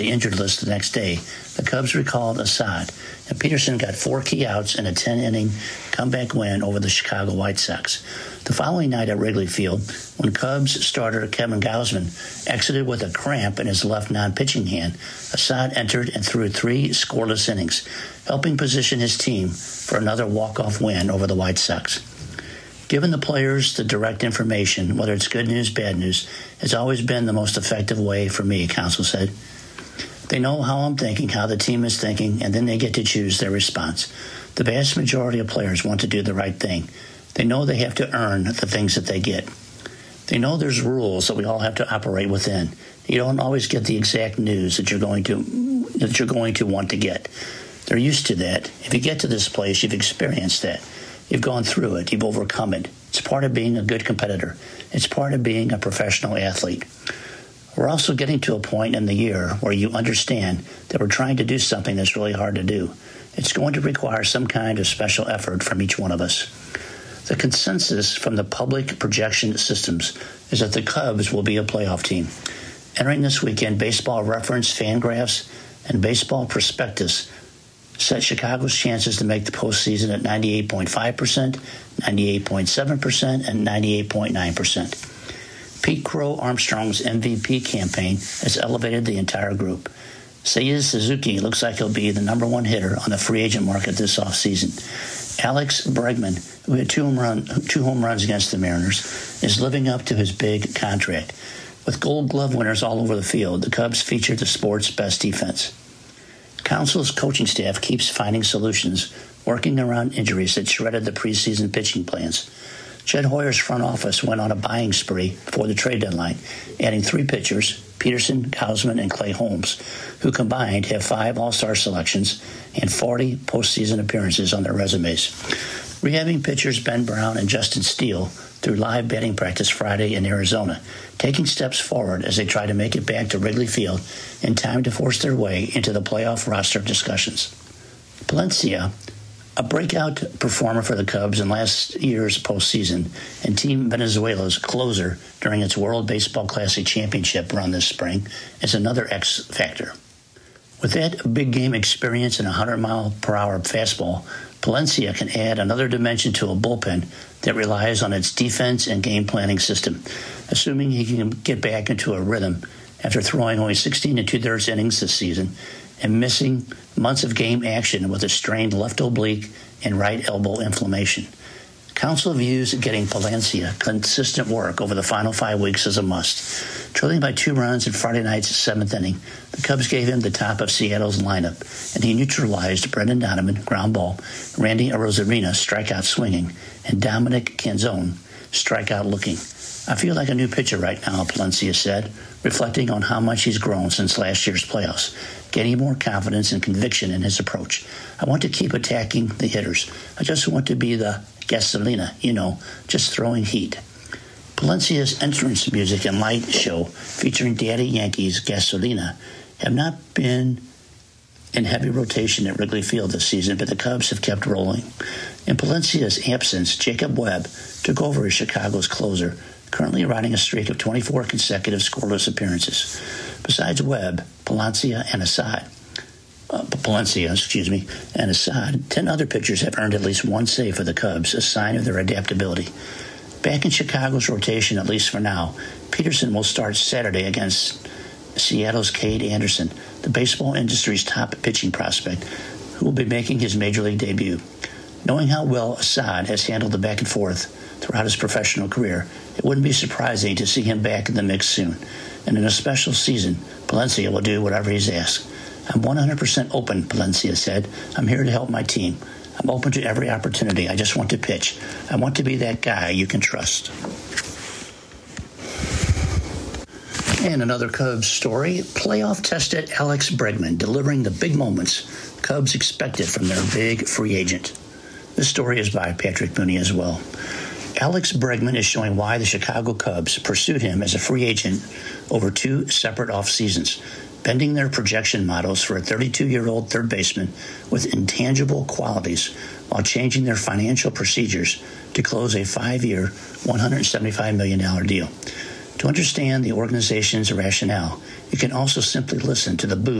the injured list the next day, the Cubs recalled Assad, and Peterson got 4 key outs in a 10-inning comeback win over the Chicago White Sox. The following night at Wrigley Field, when Cubs starter Kevin Gausman exited with a cramp in his left non-pitching hand, Assad entered and threw 3 scoreless innings, helping position his team for another walk-off win over the White Sox. Giving the players the direct information, whether it's good news, bad news, has always been the most effective way for me, Counsell said. They know how I'm thinking, how the team is thinking, and then they get to choose their response. The vast majority of players want to do the right thing. They know they have to earn the things that they get. They know there's rules that we all have to operate within. You don't always get the exact news that you're going to want to get. They're used to that. If you get to this place, you've experienced that. You've gone through it. You've overcome it. It's part of being a good competitor. It's part of being a professional athlete. We're also getting to a point in the year where you understand that we're trying to do something that's really hard to do. It's going to require some kind of special effort from each one of us. The consensus from the public projection systems is that the Cubs will be a playoff team. Entering this weekend, Baseball Reference, Fangraphs, and Baseball Prospectus set Chicago's chances to make the postseason at 98.5%, 98.7%, and 98.9%. Pete Crow Armstrong's MVP campaign has elevated the entire group. Seiya Suzuki looks like he'll be the number 1 hitter on the free agent market this offseason. Alex Bregman, who had 2 home runs against the Mariners, is living up to his big contract. With Gold Glove winners all over the field, the Cubs feature the sport's best defense. Counsell's coaching staff keeps finding solutions, working around injuries that shredded the preseason pitching plans. Jed Hoyer's front office went on a buying spree before the trade deadline, adding 3 pitchers, Peterson, Gausman, and Clay Holmes, who combined have 5 All-Star selections and 40 postseason appearances on their resumes. Rehabbing pitchers Ben Brown and Justin Steele through live batting practice Friday in Arizona, taking steps forward as they try to make it back to Wrigley Field in time to force their way into the playoff roster discussions. Palencia, a breakout performer for the Cubs in last year's postseason and Team Venezuela's closer during its World Baseball Classic Championship run this spring, is another X factor. With that big game experience and a 100-mile-per-hour fastball, Palencia can add another dimension to a bullpen that relies on its defense and game planning system, assuming he can get back into a rhythm after throwing only 16 2/3 innings this season and missing months of game action with a strained left oblique and right elbow inflammation. Counsell views getting Palencia consistent work over the final 5 weeks as a must. Trailing by 2 runs in Friday night's 7th inning, the Cubs gave him the top of Seattle's lineup, and he neutralized Brendan Donovan, ground ball, Randy Arozarena, strikeout swinging, and Dominic Canzone, strikeout looking. I feel like a new pitcher right now, Palencia said, reflecting on how much he's grown since last year's playoffs, gaining more confidence and conviction in his approach. I want to keep attacking the hitters. I just want to be the gasolina, just throwing heat. Palencia's entrance music and light show featuring Daddy Yankee's Gasolina have not been in heavy rotation at Wrigley Field this season, but the Cubs have kept rolling. In Palencia's absence, Jacob Webb took over as Chicago's closer, currently riding a streak of 24 consecutive scoreless appearances. Besides Webb, Palencia, and Assad, 10 other pitchers have earned at least 1 save for the Cubs, a sign of their adaptability. Back in Chicago's rotation, at least for now, Peterson will start Saturday against Seattle's Cade Anderson, the baseball industry's top pitching prospect, who will be making his major league debut. Knowing how well Assad has handled the back and forth throughout his professional career, it wouldn't be surprising to see him back in the mix soon. And in a special season, Palencia will do whatever he's asked. I'm 100% open, Palencia said. I'm here to help my team. I'm open to every opportunity. I just want to pitch. I want to be that guy you can trust. And another Cubs story, playoff-tested Alex Bregman delivering the big moments Cubs expected from their big free agent. This story is by Patrick Mooney as well. Alex Bregman is showing why the Chicago Cubs pursued him as a free agent over 2 separate off-seasons, bending their projection models for a 32-year-old third baseman with intangible qualities while changing their financial procedures to close a 5-year, $175 million deal. To understand the organization's rationale, you can also simply listen to the booth